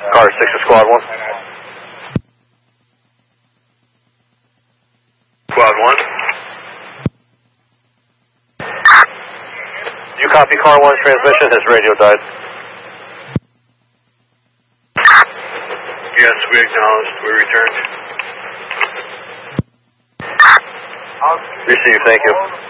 Car 6 to Squad 1. Squad 1. You copy Car 1's transmission? His radio died. Yes, we acknowledged. We returned. Receive, thank you.